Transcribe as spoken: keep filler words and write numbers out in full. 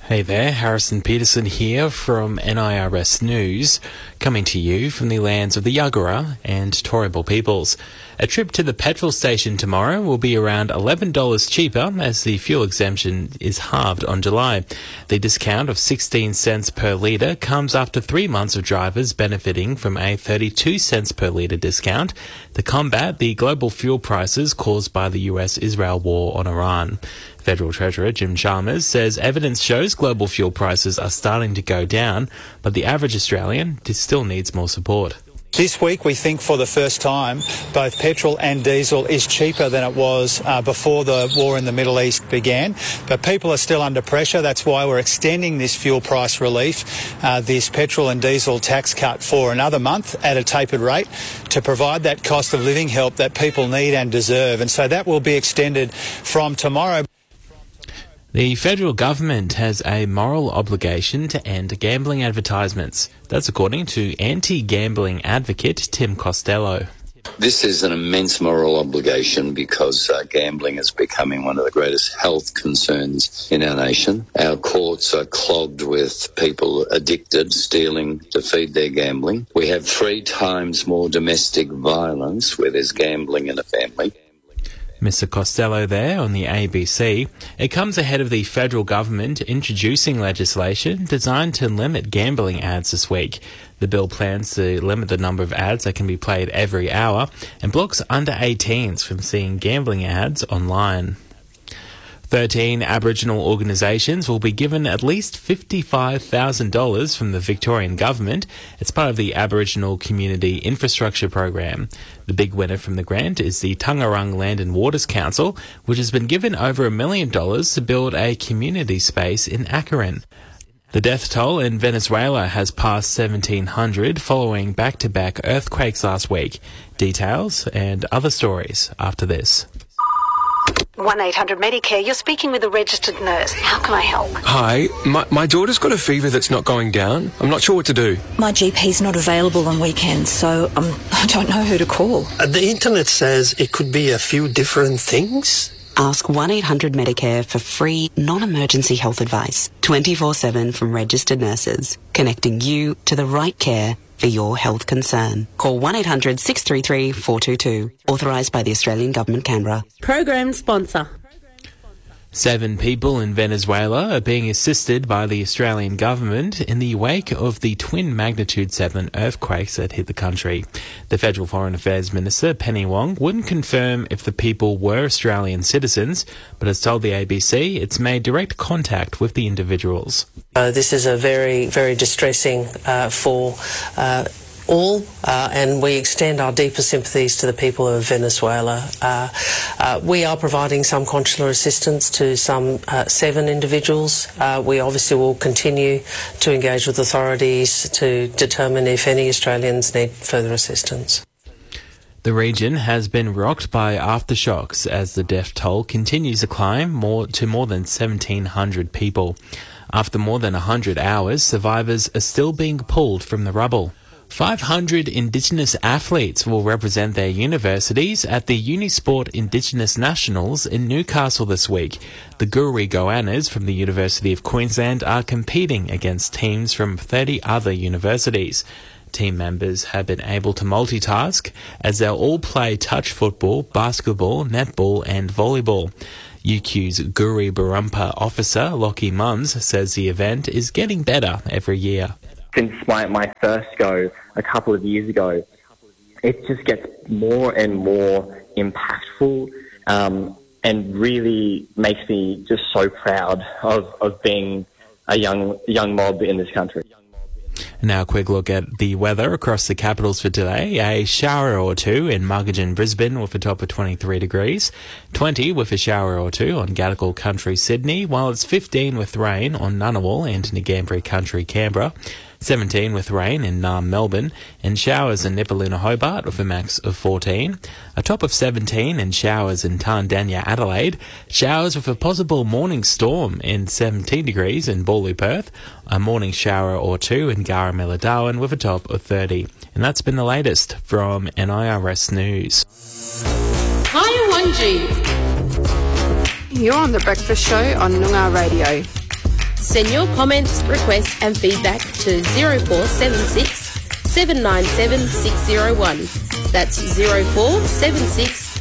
Hey there, Harrison Peterson here from N I R S News, coming to you from the lands of the Yagara and Turrbal peoples. A trip to the petrol station tomorrow will be around eleven dollars cheaper as the fuel exemption is halved on July. The discount of sixteen cents per litre comes after three months of drivers benefiting from a thirty-two cents per litre discount to combat the global fuel prices caused by the U S-Israel war on Iran. Federal Treasurer Jim Chalmers says evidence shows global fuel prices are starting to go down, but the average Australian still needs more support. This week, we think for the first time, both petrol and diesel is cheaper than it was uh, before the war in the Middle East began. But people are still under pressure. That's why we're extending this fuel price relief, uh, this petrol and diesel tax cut for another month at a tapered rate to provide that cost of living help that people need and deserve. And so that will be extended from tomorrow. The federal government has a moral obligation to end gambling advertisements. That's according to anti-gambling advocate Tim Costello. This is an immense moral obligation because uh, gambling is becoming one of the greatest health concerns in our nation. Our courts are clogged with people addicted, stealing to feed their gambling. We have three times more domestic violence where there's gambling in a family. Mister Costello there on the A B C. It comes ahead of the federal government introducing legislation designed to limit gambling ads this week. The bill plans to limit the number of ads that can be played every hour and blocks under eighteens from seeing gambling ads online. Thirteen Aboriginal organisations will be given at least fifty-five thousand dollars from the Victorian government as part of the Aboriginal Community Infrastructure Program. The big winner from the grant is the Tangarang Land and Waters Council, which has been given over a million dollars to build a community space in Akaran. The death toll in Venezuela has passed seventeen hundred following back-to-back earthquakes last week. Details and other stories after this. one eight hundred Medicare, you're speaking with a registered nurse. How can I help? Hi, my, my daughter's got a fever that's not going down. I'm not sure what to do. My G P's not available on weekends, so um, I don't know who to call. Uh, the internet says it could be a few different things. Ask one eight hundred Medicare for free, non-emergency health advice, twenty-four seven from registered nurses, connecting you to the right care for your health concern. Call one eight hundred six three three four two two. Authorised by the Australian Government, Canberra. Program sponsor. Seven people in Venezuela are being assisted by the Australian government in the wake of the twin magnitude seven earthquakes that hit the country. The Federal Foreign Affairs Minister, Penny Wong, wouldn't confirm if the people were Australian citizens, but has told the A B C it's made direct contact with the individuals. Uh, this is a very, very distressing uh, for uh, all, uh, and we extend our deepest sympathies to the people of Venezuela. Uh, uh, we are providing some consular assistance to some uh, seven individuals. Uh, we obviously will continue to engage with authorities to determine if any Australians need further assistance. The region has been rocked by aftershocks as the death toll continues to climb more to more than seventeen hundred people. After more than one hundred hours, survivors are still being pulled from the rubble. five hundred Indigenous athletes will represent their universities at the Unisport Indigenous Nationals in Newcastle this week. The Guri Goannas from the University of Queensland are competing against teams from thirty other universities. Team members have been able to multitask as they'll all play touch football, basketball, netball and volleyball. U Q's Guri Barumpa officer, Lockie Mums, says the event is getting better every year. Since my, my first go a couple of years ago, it just gets more and more impactful um, and really makes me just so proud of, of being a young young mob in this country. Now a quick look at the weather across the capitals for today. A shower or two in Margagin, Brisbane with a top of twenty-three degrees. twenty with a shower or two on Gadigal Country, Sydney, while it's fifteen with rain on Ngunnawal and Ngambri Country, Canberra. seventeen with rain in Naarm, Melbourne, and showers in Nipaluna, Hobart with a max of fourteen. A top of seventeen and showers in Tandanya, Adelaide. Showers with a possible morning storm in seventeen degrees in Bawley, Perth. A morning shower or two in Garamilla, Darwin with a top of thirty. And that's been the latest from N I R S News. Hi, Wanji. You're on The Breakfast Show on Noongar Radio. Send your comments, requests and feedback to zero four seven six, seven nine seven, six zero one. That's zero four seven six,